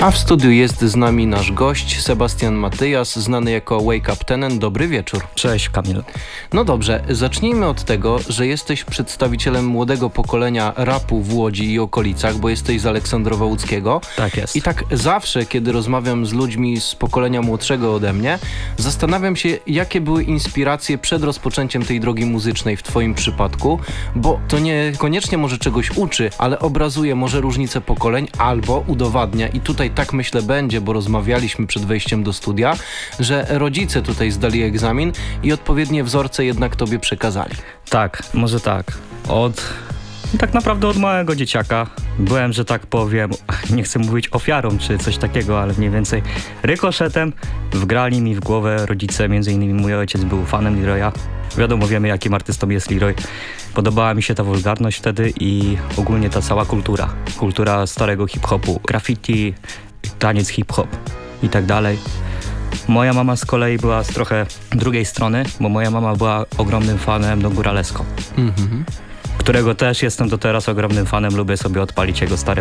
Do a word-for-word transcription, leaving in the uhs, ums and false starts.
A w studiu jest z nami nasz gość, Sebastian Matyjas, znany jako Wake Up Tenant. Dobry wieczór. Cześć, Kamil. No dobrze, zacznijmy od tego, że jesteś przedstawicielem młodego pokolenia rapu w Łodzi i okolicach, bo jesteś z Aleksandrowa Łódzkiego. Tak jest. I tak zawsze, kiedy rozmawiam z ludźmi z pokolenia młodszego ode mnie, zastanawiam się, jakie były inspiracje przed rozpoczęciem tej drogi muzycznej w twoim przypadku, bo to niekoniecznie może czegoś uczy, ale obrazuje może różnice pokoleń albo udowadnia, i tutaj tak myślę będzie, bo rozmawialiśmy przed wejściem do studia, że rodzice tutaj zdali egzamin i odpowiednie wzorce jednak tobie przekazali. Tak, może tak. Od... Tak naprawdę od małego dzieciaka byłem, że tak powiem, nie chcę mówić ofiarą czy coś takiego, ale mniej więcej rykoszetem wgrali mi w głowę rodzice, między innymi mój ojciec był fanem Leroya. Wiadomo, wiemy jakim artystą jest Leroy. Podobała mi się ta wulgarność wtedy i ogólnie ta cała kultura. Kultura starego hip-hopu, graffiti, taniec hip-hop i tak dalej. Moja mama z kolei była z trochę drugiej strony, bo moja mama była ogromnym fanem do Góralesko. Mhm. Którego też jestem do teraz ogromnym fanem, lubię sobie odpalić jego stare